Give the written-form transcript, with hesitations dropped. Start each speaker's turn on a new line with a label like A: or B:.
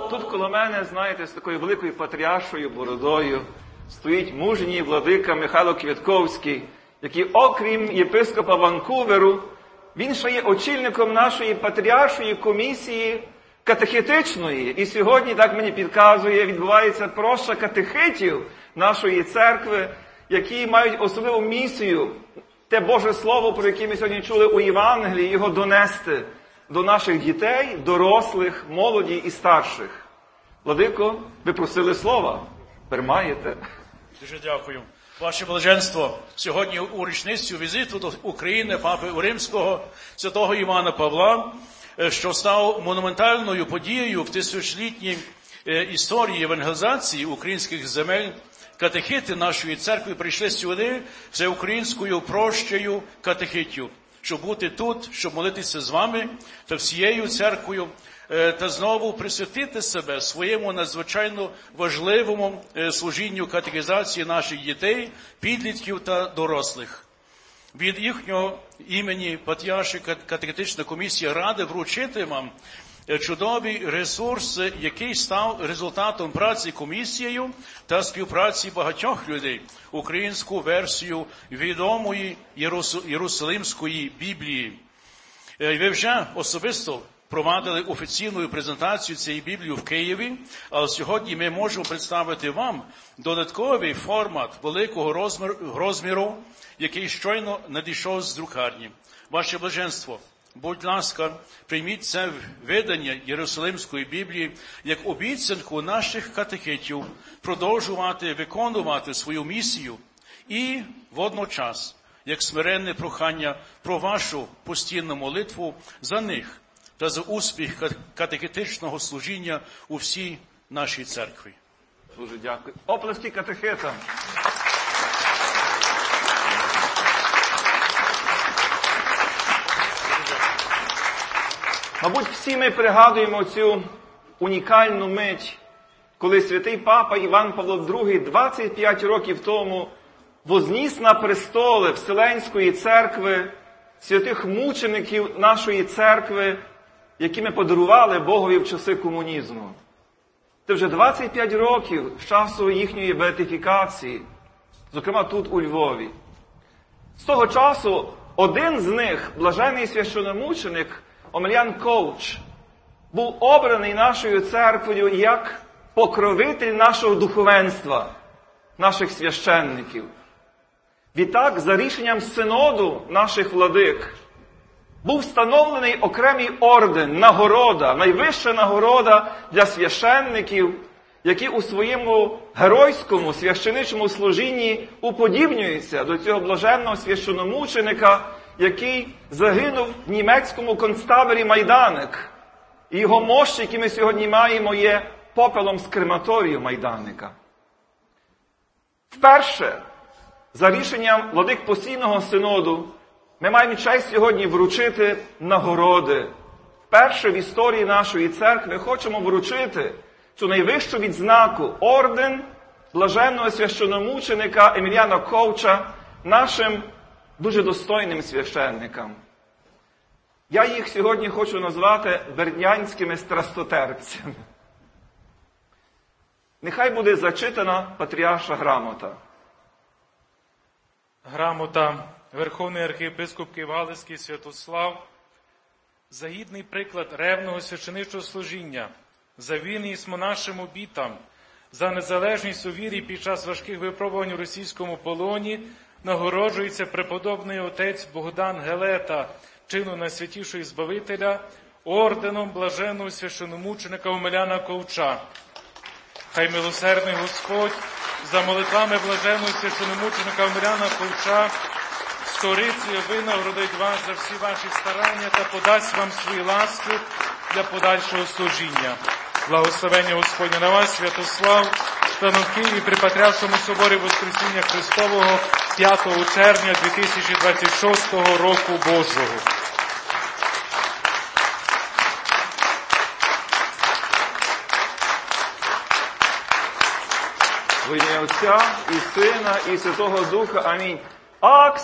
A: Тут коло мене, знаєте, з такою великою патріаршою бородою стоїть мужній владика Михайло Квятковський, який, окрім єпископа Ванкуверу, він ще є очільником нашої патріаршої комісії катехетичної. І сьогодні, так мені підказує, відбувається проща катехетів нашої церкви, які мають особливу місію, те Боже Слово, про яке ми сьогодні чули у Євангелії, його донести до наших дітей, дорослих, молоді і старших. Владико, ви просили слова. Тепер маєте.
B: Дуже дякую. Ваше Блаженство, сьогодні у річницю візиту до України Папи Римського святого Івана Павла, що став монументальною подією в тисячолітній історії евангелізації українських земель, катехити нашої церкви прийшли сюди всеукраїнською прощею катехитів, щоб бути тут, щоб молитися з вами та всією церквою, та знову присвятити себе своєму надзвичайно важливому служінню катехізації наших дітей, підлітків та дорослих. Від їхнього імені Патріаршої катехетичної комісії Ради вручити вам чудовий ресурс, який став результатом праці комісією та співпраці багатьох людей, українську версію відомої Єрусалимської Біблії. Ви вже особисто провадили офіційну презентацію цієї Біблії в Києві, але сьогодні ми можемо представити вам додатковий формат великого розміру, який щойно надійшов з друкарні. Ваше Блаженство, будь ласка, прийміть це видання Єрусалимської Біблії як обіцянку наших катехитів продовжувати виконувати свою місію і водночас як смиренне прохання про вашу постійну молитву за них та за успіх катехетичного служіння у всій нашій церкві.
A: Дуже дякую. Оплески катехетам. Мабуть, всі ми пригадуємо цю унікальну мить, коли святий Папа Іван Павло II 25 років тому возніс на престоли Вселенської церкви святих мучеників нашої церкви, які ми подарували Богові в часи комунізму. Це вже 25 років з часу їхньої беатифікації, зокрема тут у Львові. З того часу один з них, блажений священомученик Омелян Ковч, був обраний нашою церквою як покровитель нашого духовенства, наших священників. Відтак, за рішенням синоду наших владик, був встановлений окремий орден, нагорода, найвища нагорода для священників, які у своєму геройському священичому служінні уподібнюються до цього блаженного священомученика, який загинув в німецькому концтаборі Майданик. І його мощі, які ми сьогодні маємо, є попелом з крематорію Майданика. Вперше, за рішенням владик постійного синоду, ми маємо честь сьогодні вручити нагороди. Вперше в історії нашої церкви хочемо вручити цю найвищу відзнаку – орден блаженного священомученика Емельяна Ковча нашим дуже достойним священникам. Я їх сьогодні хочу назвати бердянськими страстотерпцями. Нехай буде зачитана Патріарша грамота.
C: Грамота Верховної архієпископки Галицький Святослав за гідний приклад ревного священичого служіння, за вірність монашим обітам, за незалежність у вірі під час важких випробувань у російському полоні нагороджується преподобний отець Богдан Гелета, чину найсвятішого Збавителя, орденом блаженного священомученика Омеляна Ковча. Хай милосердний Господь за молитвами блаженного священомученика Омеляна Ковча сторицею винагородить вас за всі ваші старання та подасть вам свої ласки для подальшого служіння. Благословення Господня на вас, Святослав, та на в Києві при Патріаршому соборі Воскресіння Христового 5 червня 2026 року Божого.
A: В ім'я Отця і Сина і Святого Духа. Амінь. Акс